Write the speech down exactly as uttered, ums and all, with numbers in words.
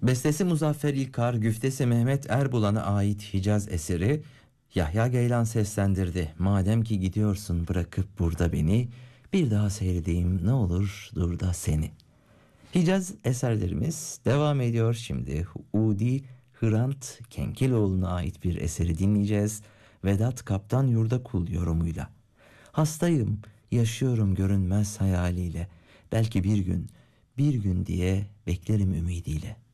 Bestesi Muzaffer İlkar, güftesi Mehmet Erbulan'a ait Hicaz eseri Yahya Geylan seslendirdi. Madem ki gidiyorsun bırakıp burada beni, bir daha seyredeyim ne olur dur da seni. Hicaz eserlerimiz devam ediyor şimdi. Udi Hrant Kenkiloğlu'na ait bir eseri dinleyeceğiz. Vedat Kaptan Yurdakul yorumuyla. Hastayım, yaşıyorum görünmez hayaliyle. Belki bir gün, bir gün diye beklerim ümidiyle.